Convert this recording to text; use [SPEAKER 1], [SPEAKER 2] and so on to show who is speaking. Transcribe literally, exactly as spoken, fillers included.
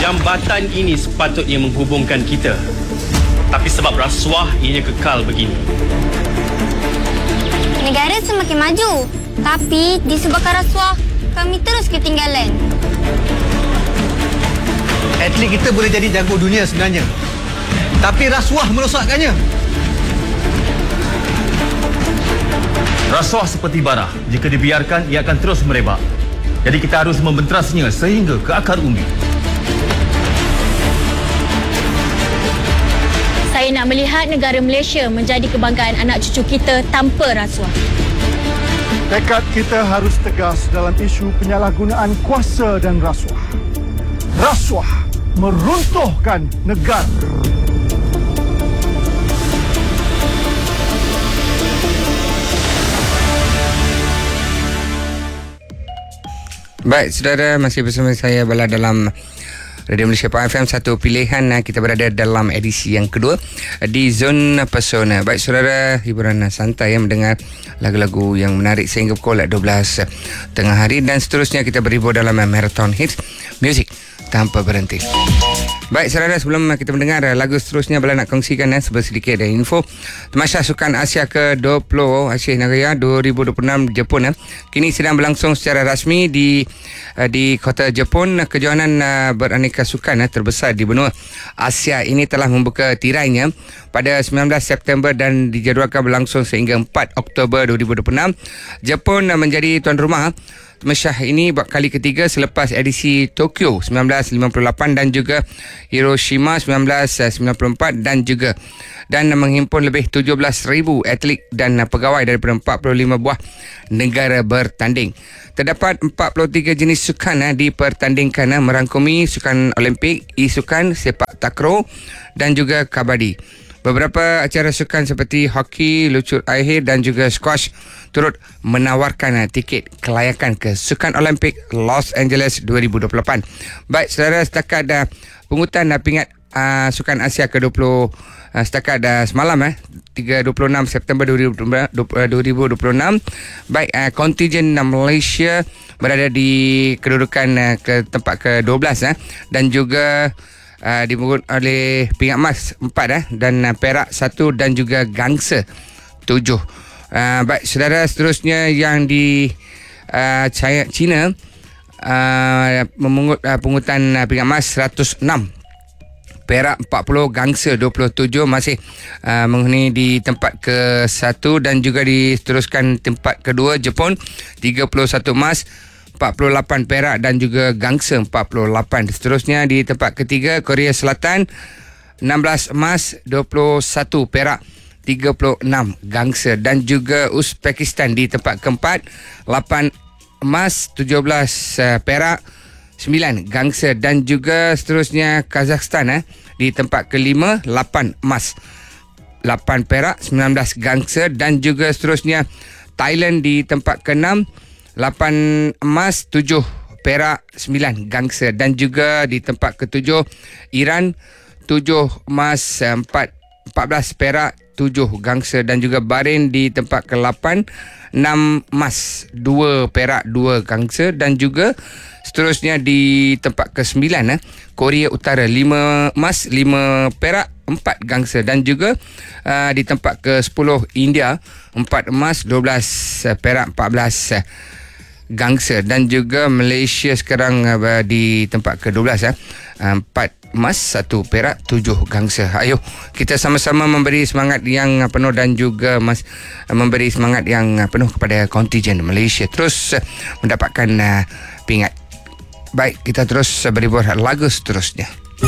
[SPEAKER 1] Jambatan ini sepatutnya menghubungkan kita. Tapi sebab rasuah, ianya kekal begini.
[SPEAKER 2] Negara semakin maju, tapi disebabkan rasuah, kami terus ketinggalan.
[SPEAKER 3] Atlet kita boleh jadi jago dunia sebenarnya, tapi rasuah merosakkannya.
[SPEAKER 4] Rasuah seperti bara. Jika dibiarkan, ia akan terus merebak. Jadi kita harus membenterasnya sehingga ke akar umbi.
[SPEAKER 5] Saya nak melihat negara Malaysia menjadi kebanggaan anak cucu kita tanpa rasuah.
[SPEAKER 6] Tekad kita harus tegas dalam isu penyalahgunaan kuasa dan rasuah. Rasuah meruntuhkan negara.
[SPEAKER 7] Baik, saudara, masih bersama saya Bala dalam Radio Malaysia Power F M. Satu pilihan, kita berada dalam edisi yang kedua di Zon Pesona. Baik, saudara, hiburan santai yang mendengar lagu-lagu yang menarik sehingga pukul dua belas tengah hari, dan seterusnya kita berhibur dalam Marathon Hits Music tanpa berhenti. Baik, saudara, sebelum kita mendengar lagu seterusnya, Bala nak kongsikan eh, sedikit ada info. Tamasya Sukan Asia ke dua puluh Asia Negara dua ribu dua puluh enam Jepun eh, kini sedang berlangsung secara rasmi di uh, di kota Jepun. Kejohanan uh, beraneka sukan uh, terbesar di benua Asia ini telah membuka tirainya pada sembilan belas September dan dijadualkan berlangsung sehingga empat Oktober dua ribu dua puluh enam. Jepun uh, menjadi tuan rumah Tamasya ini buat kali ketiga selepas edisi Tokyo sembilan belas lima puluh lapan dan juga Hiroshima sembilan belas sembilan puluh empat dan juga dan menghimpun lebih tujuh belas ribu atlet dan pegawai daripada empat puluh lima buah negara bertanding. Terdapat empat puluh tiga jenis sukan dipertandingkan, merangkumi sukan Olimpik, e-sukan, sepak takraw dan juga kabadi. Beberapa acara sukan seperti hoki, lucur air dan juga squash turut menawarkan tiket kelayakan ke Sukan Olimpik Los Angeles dua ribu dua puluh lapan. Baik, saudara, setakat dah pungutan dah pingat uh, Sukan Asia ke dua puluh uh, setakat dah semalam eh dua puluh enam September dua ribu dua puluh enam. Baik, uh, kontingen Malaysia berada di kedudukan uh, ke tempat ke dua belas eh dan juga Uh, dipungut oleh pingat emas empat eh, dan uh, perak satu dan juga gangsa tujuh. Uh, baik, saudara, seterusnya yang di uh, China uh, memungut uh, pungutan uh, pingat emas seratus enam, perak empat puluh, gangsa dua puluh tujuh, masih uh, menghuni di tempat ke satu, dan juga diteruskan tempat kedua Jepun tiga puluh satu emas, empat puluh lapan perak dan juga gangsa empat puluh lapan. Seterusnya di tempat ketiga Korea Selatan enam belas emas, dua puluh satu perak, tiga puluh enam gangsa, dan juga Uzbekistan di tempat keempat lapan emas, tujuh belas uh, perak, sembilan gangsa, dan juga seterusnya Kazakhstan eh, di tempat kelima lapan emas, lapan perak, sembilan belas gangsa, dan juga seterusnya Thailand di tempat keenam lapan emas, tujuh perak, sembilan gangsa, dan juga di tempat ketujuh Iran tujuh emas, empat, empat belas perak, tujuh gangsa, dan juga Bahrain di tempat ke lapan enam emas, dua perak, dua gangsa, dan juga seterusnya di tempat ke sembilan eh, Korea Utara lima emas, lima perak, empat gangsa, dan juga uh, di tempat ke sepuluh India empat emas, dua belas perak, empat belas uh, gangsa, dan juga Malaysia sekarang uh, di tempat ke dua belas eh, empat emas, satu perak, tujuh gangsa. Ayo kita sama-sama memberi semangat yang uh, penuh dan juga mas, uh, memberi semangat yang uh, penuh kepada kontingen Malaysia terus uh, mendapatkan uh, pingat. Baik, kita terus uh, berhibur lagu seterusnya.